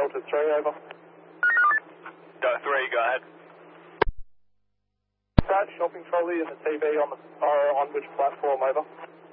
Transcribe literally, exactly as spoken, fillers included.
Delta three, over. Delta three, go ahead. That shopping trolley and the T V on the uh, on which platform, over?